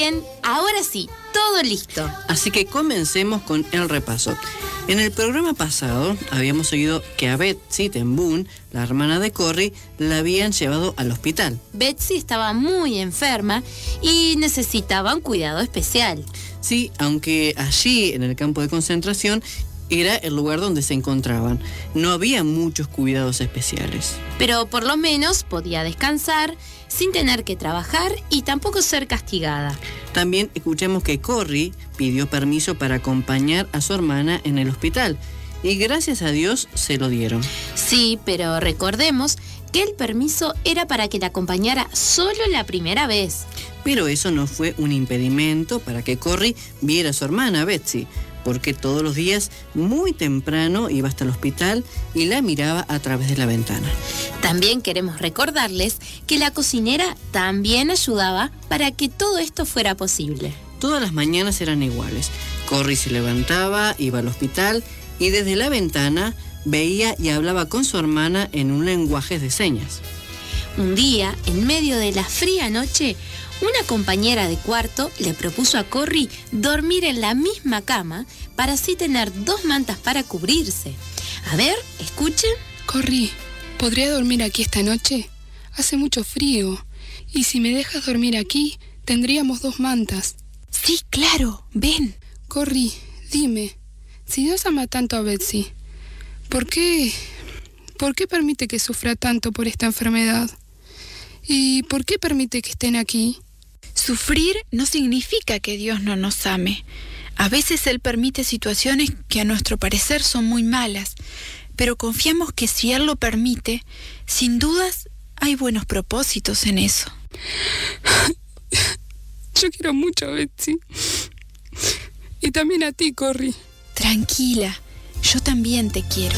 Bien, ahora sí, todo listo. Así que comencemos con el repaso. En el programa pasado habíamos oído que a Betsy Ten Boom, la hermana de Corrie, la habían llevado al hospital. Betsy estaba muy enferma y necesitaba un cuidado especial. Sí, aunque allí, en el campo de concentración, era el lugar donde se encontraban. No había muchos cuidados especiales. Pero por lo menos podía descansar sin tener que trabajar y tampoco ser castigada. También escuchamos que Corrie pidió permiso para acompañar a su hermana en el hospital y gracias a Dios se lo dieron. Sí, pero recordemos que el permiso era para que la acompañara solo la primera vez. Pero eso no fue un impedimento para que Corrie viera a su hermana Betsy, porque todos los días, muy temprano, iba hasta el hospital y la miraba a través de la ventana. También queremos recordarles que la cocinera también ayudaba para que todo esto fuera posible. Todas las mañanas eran iguales. Corrie se levantaba, iba al hospital y desde la ventana veía y hablaba con su hermana en un lenguaje de señas. Un día, en medio de la fría noche, una compañera de cuarto le propuso a Corrie dormir en la misma cama para así tener 2 mantas para cubrirse. A ver, escuchen. Corrie, ¿podría dormir aquí esta noche? Hace mucho frío. Y si me dejas dormir aquí, tendríamos 2 mantas. Sí, claro, ven. Corrie, dime, si Dios ama tanto a Betsy, ¿por qué permite que sufra tanto por esta enfermedad? ¿Y por qué permite que estén aquí? Sufrir no significa que Dios no nos ame. A veces Él permite situaciones que a nuestro parecer son muy malas, pero confiamos que si Él lo permite, sin dudas hay buenos propósitos en eso. Yo quiero mucho a Betsy. Y también a ti, Corrie. Tranquila, yo también te quiero.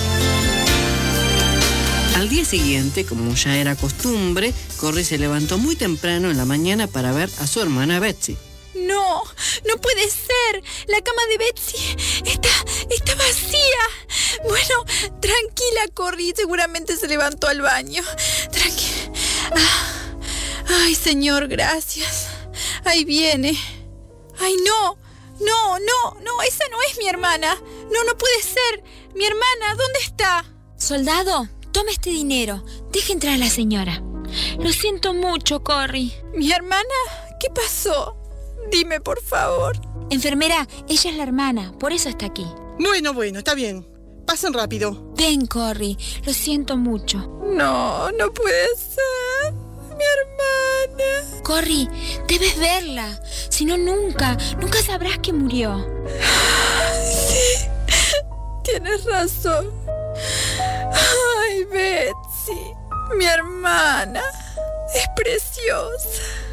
Al día siguiente, como ya era costumbre, Corrie se levantó muy temprano en la mañana para ver a su hermana Betsy. No, no puede ser. La cama de Betsy está vacía. Bueno, tranquila, Corrie. Seguramente se levantó al baño. Tranquila. Ay, Señor, gracias. Ahí viene. Ay, no, esa no es mi hermana. No puede ser. Mi hermana, ¿dónde está? Soldado, tome este dinero. Deje entrar a la señora. Lo siento mucho, Corrie. ¿Mi hermana? ¿Qué pasó? Dime, por favor. Enfermera, ella es la hermana, por eso está aquí. Bueno, está bien. Pasen rápido. Ven, Corrie, lo siento mucho. No puede ser. Mi hermana. Corrie, debes verla. Si no, nunca sabrás que murió. Sí, tienes razón. Ay, Betsy, mi hermana, es preciosa.